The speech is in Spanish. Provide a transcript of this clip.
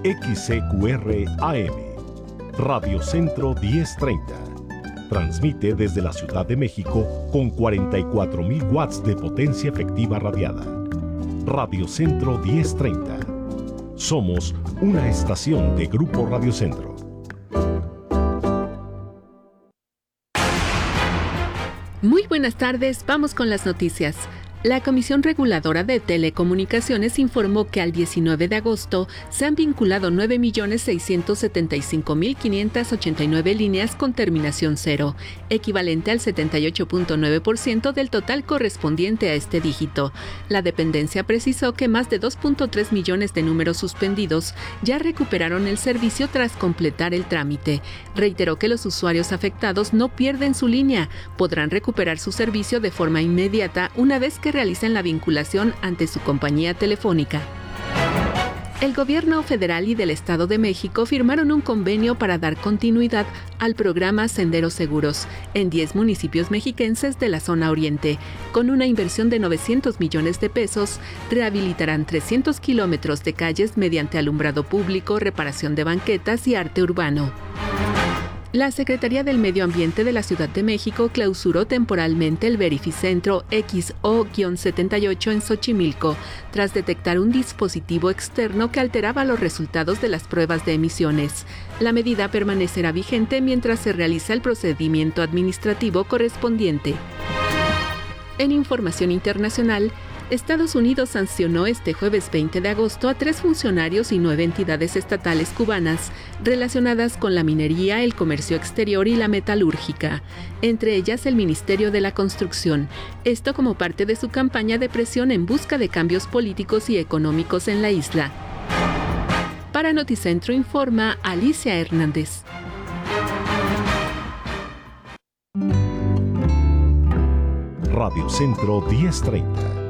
XCQR AM, Radio Centro 1030. Transmite desde la Ciudad de México con 44,000 watts de potencia efectiva radiada. Radio Centro 1030. Somos una estación de Grupo Radio Centro. Muy buenas tardes, vamos con las noticias. La Comisión Reguladora de Telecomunicaciones informó que al 19 de agosto se han vinculado 9.675.589 líneas con terminación 0, equivalente al 78.9% del total correspondiente a este dígito. La dependencia precisó que más de 2.3 millones de números suspendidos ya recuperaron el servicio tras completar el trámite. Reiteró que los usuarios afectados no pierden su línea, podrán recuperar su servicio de forma inmediata una vez que realicen la vinculación ante su compañía telefónica. El gobierno federal y del Estado de México firmaron un convenio para dar continuidad al programa Senderos Seguros en 10 municipios mexiquenses de la zona oriente. Con una inversión de 900 millones de pesos, rehabilitarán 300 kilómetros de calles mediante alumbrado público, reparación de banquetas y arte urbano. La Secretaría del Medio Ambiente de la Ciudad de México clausuró temporalmente el Verificentro XO-78 en Xochimilco, tras detectar un dispositivo externo que alteraba los resultados de las pruebas de emisiones. La medida permanecerá vigente mientras se realiza el procedimiento administrativo correspondiente. En información internacional, Estados Unidos sancionó este jueves 20 de agosto a 3 funcionarios y 9 entidades estatales cubanas relacionadas con la minería, el comercio exterior y la metalúrgica, entre ellas el Ministerio de la Construcción. Esto como parte de su campaña de presión en busca de cambios políticos y económicos en la isla. Para Noticentro informa Alicia Hernández. Radio Centro 1030.